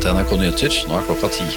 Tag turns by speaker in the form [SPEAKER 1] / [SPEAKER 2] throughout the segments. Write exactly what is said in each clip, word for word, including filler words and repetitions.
[SPEAKER 1] til N R K Nyheter, nå er klokka ti.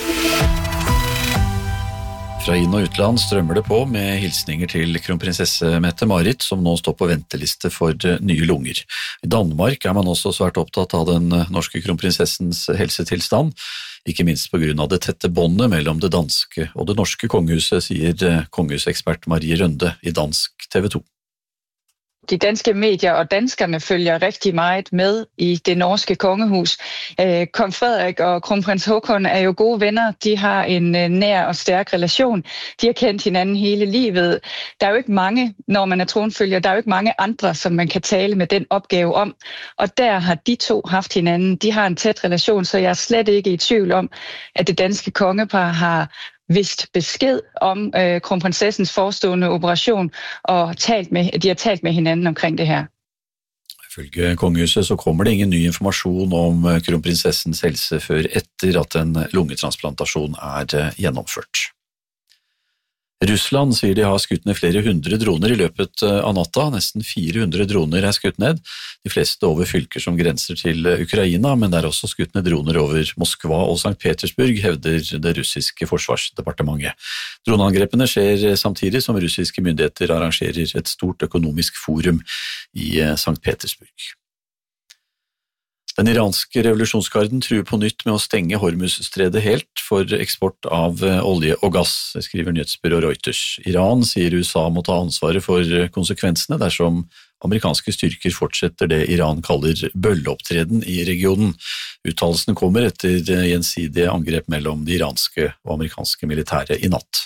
[SPEAKER 1] Fra inn- og utland strømmer det på med hilsninger til kronprinsesse Mette-Marit, som nå står på venteliste for nye lunger. I Danmark er man også svært opptatt av den norske kronprinsessens helsetilstand, ikke minst på grunn av det tette båndet mellom det danske og det norske kongehuset, sier kongehusekspert Marie Rønde i dansk T V to.
[SPEAKER 2] De danske medier og danskerne følger rigtig meget med i det norske kongehus. Kong Frederik og kronprins Haakon er jo gode venner. De har en nær og stærk relation. De har kendt hinanden hele livet. Der er jo ikke mange, når man er tronfølger, der er jo ikke mange andre, som man kan tale med den opgave om. Og der har de to haft hinanden. De har en tæt relation, så jeg er slet ikke i tvivl om, at det danske kongepar har vist besked om øh, kronprinsessens forestående operation, og talt med, de har talt med hinanden omkring det her.
[SPEAKER 1] Ifølge kongehuset så kommer det ingen ny informasjon om kronprinsessens helse før etter at en lungetransplantasjon er gjennomført. Russland sier de har skutt ned flere hundre droner i løpet av natta. Nesten fire hundre droner er skutt ned, de fleste over fylker som grenser til Ukraina, men det er også skutt ned droner over Moskva og Sankt Petersburg, hevder det russiske forsvarsdepartementet. Droneangrepene skjer samtidig som russiske myndigheter arrangerer et stort økonomisk forum i Sankt Petersburg. Den iranske revolusjonsgarden truer på nytt med å stenge Hormuzstredet helt for eksport av olje og gass, skriver nyhetsbyrå Reuters. Iran sier U S A må ta ansvaret for konsekvensene dersom amerikanske styrker fortsetter det Iran kaller bølleopptreden i regionen. Uttalelsen kommer etter gjensidige angrep mellom de iranske og amerikanske militære i natt.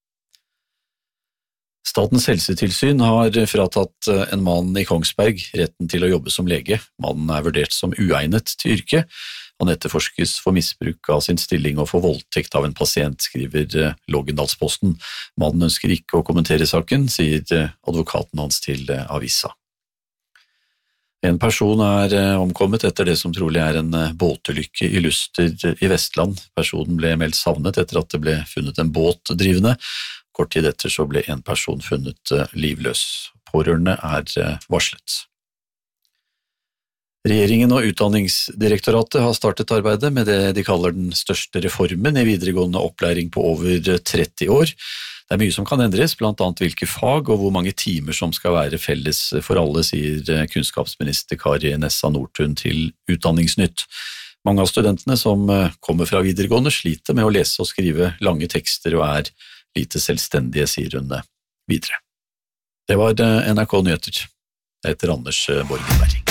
[SPEAKER 1] Statens helsetilsyn har fratatt en mann i Kongsberg retten til å jobbe som lege. Mannen er vurdert som uegnet til yrket. Han etterforskes for misbruk av sin stilling og for voldtekt av en pasient, skriver Lågendalsposten. Mannen ønsker ikke å kommentere saken, sier advokaten hans til avisa. En person er omkommet etter det som trolig er en båtulykke i Luster i Vestland. Personen ble meldt savnet etter at det ble funnet en båt drivende. Kort tid etter så ble en person funnet livløs. Pårørende er varslet. Regjeringen og Utdanningsdirektoratet har startet arbeidet med det de kaller den største reformen i videregående opplæring på over tretti år. Det er mye som kan endres, blant annet hvilke fag og hvor mange timer som skal være felles for alle, sier kunnskapsminister Kari Nessa Nordtun til Utdanningsnytt. Mange av studentene som kommer fra videregående sliter med å lese og skrive lange tekster og er lite selvstendige, sier hun videre. Det var N R K Nyheter. Jeg heter Anders Borgenberg.